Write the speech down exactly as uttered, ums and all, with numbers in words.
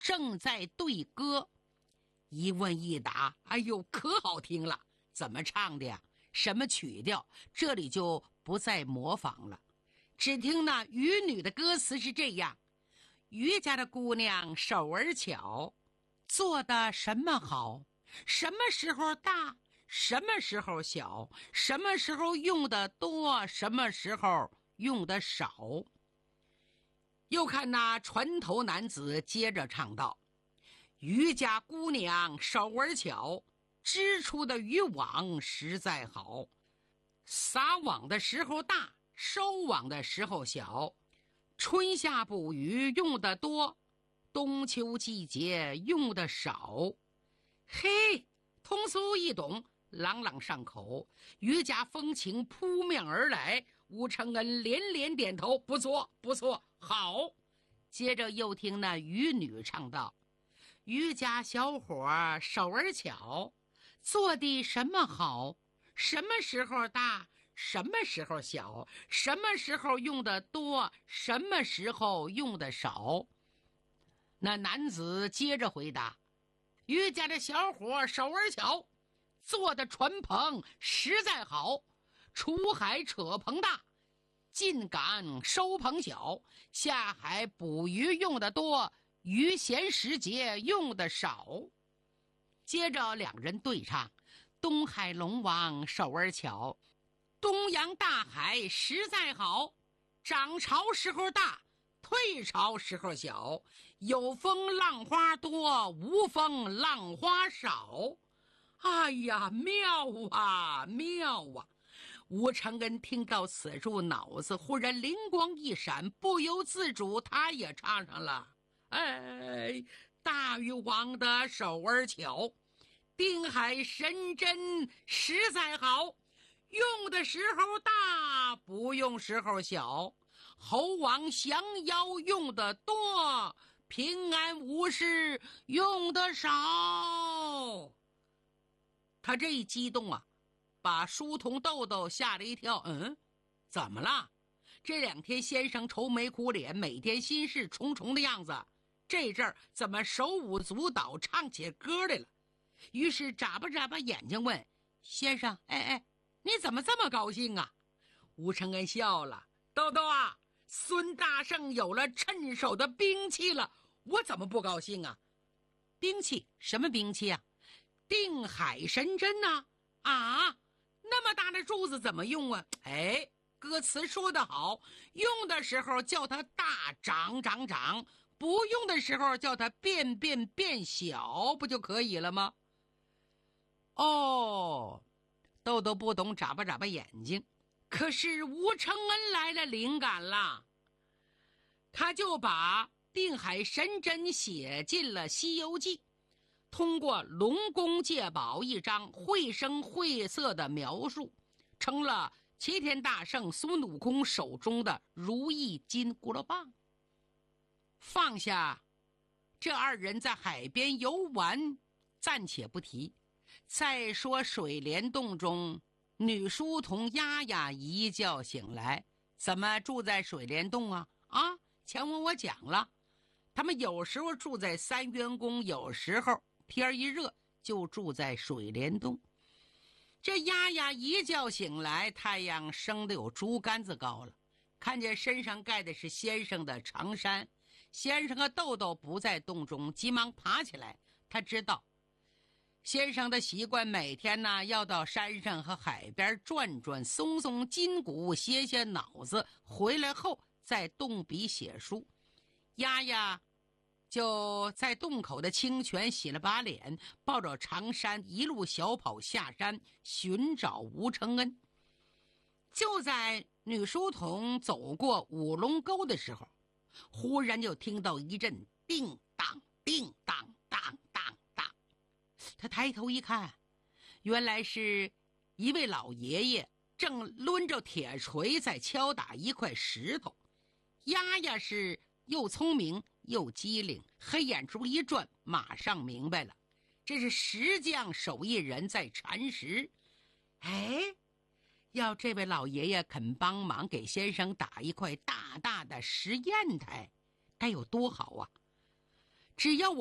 正在对歌。一问一答，哎呦，可好听了！怎么唱的呀？什么曲调？这里就不再模仿了。只听那渔女的歌词是这样：渔家的姑娘手儿巧，做的什么好？什么时候大？什么时候小？什么时候用的多？什么时候用的少？又看那船头男子接着唱道：渔家姑娘手儿巧，织出的渔网实在好，撒网的时候大，收网的时候小，春夏捕鱼用的多，冬秋季节用的少。嘿，通俗易懂，朗朗上口，渔家风情扑面而来。吴承恩连连点头，不错不错，好。接着又听那渔女唱道：渔家小伙手儿巧，做的什么好？什么时候大？什么时候小？什么时候用的多？什么时候用的少？那男子接着回答：渔家的小伙手儿巧，做的船棚实在好，出海扯棚大，进港收棚小，下海捕鱼用的多，鱼闲时节用的少。接着两人对唱：东海龙王手儿巧，东洋大海实在好，涨潮时候大，退潮时候小，有风浪花多，无风浪花少。哎呀，妙啊妙啊！吴承恩听到此处，脑子忽然灵光一闪，不由自主他也唱上了：哎，大禹王的手儿巧，定海神针实在好，用的时候大，不用时候小，猴王降妖用的多，平安无事用的少。他这一激动啊，把书童豆豆吓了一跳。嗯，怎么了？这两天先生愁眉苦脸，每天心事重重的样子，这阵儿怎么手舞足蹈唱起歌来了？于是眨巴眨巴眼睛问先生：哎哎，你怎么这么高兴啊？吴承恩笑了：豆豆啊，孙大圣有了趁手的兵器了，我怎么不高兴啊？兵器？什么兵器啊？定海神针呐！啊，啊那么大的柱子怎么用啊？哎，歌词说得好，用的时候叫它大长长长，不用的时候叫它变变变小，不就可以了吗？哦，豆豆不懂，眨巴眨巴眼睛。可是吴承恩来了灵感了，他就把定海神针写进了《西游记》，通过龙宫借宝一张绘声绘色的描述，成了齐天大圣孙悟空手中的如意金箍棒棒。放下这二人在海边游玩暂且不提，再说水帘洞中女书童丫丫一觉醒来，怎么住在水帘洞啊？啊，前文我讲了，他们有时候住在三元宫，有时候天一热就住在水帘洞。这丫丫一觉醒来，太阳升得有竹竿子高了，看见身上盖的是先生的长衫，先生和豆豆不在洞中，急忙爬起来。他知道先生的习惯，每天呢要到山上和海边转转，松松筋骨，歇歇脑子，回来后再动笔写书。丫丫就在洞口的清泉洗了把脸，抱着长衫一路小跑下山寻找吴承恩。就在女书童走过五龙沟的时候，忽然就听到一阵叮当叮当当当当。他抬头一看，原来是一位老爷爷正抡着铁锤在敲打一块石头。丫丫是又聪明又机灵，黑眼珠一转，马上明白了，这是石匠手艺人在缠石。哎，要这位老爷爷肯帮忙给先生打一块大大的石砚台，该有多好啊！ 只要我。